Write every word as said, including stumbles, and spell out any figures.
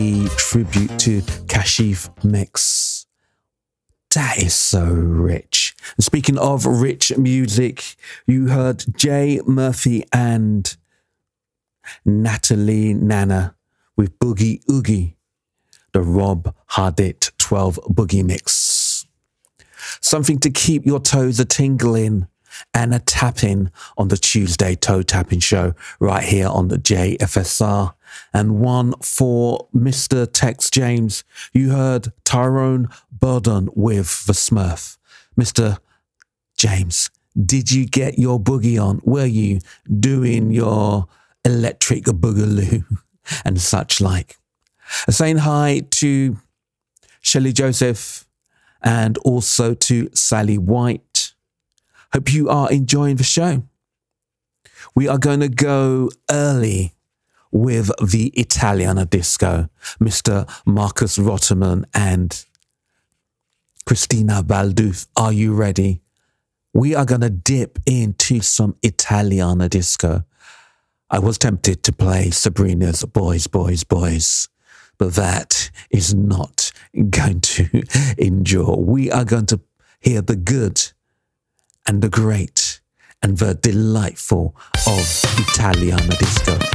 tribute to Kashif mix. That is so rich. And speaking of rich music, you heard Jay Murphy and Natalie Nana with Boogie Oogie, the Rob Hardit twelve Boogie mix. Something to keep your toes a tingling and a tapping on the Tuesday Toe Tapping Show right here on the J F S R. And one for Mister Tex James. You heard Tyrone Burden with the Smurf. Mister James, did you get your boogie on? Were you doing your electric boogaloo and such like? Saying hi to Shelley Joseph and also to Sally White. Hope you are enjoying the show. We are going to go early with the Italiana disco, Mister Marcus Rotterman and Christina Balduth. Are you ready? We are going to dip into some Italiana disco. I was tempted to play Sabrina's Boys, Boys, Boys, but that is not going to endure. We are going to hear the good and the great and the delightful of Italiana disco.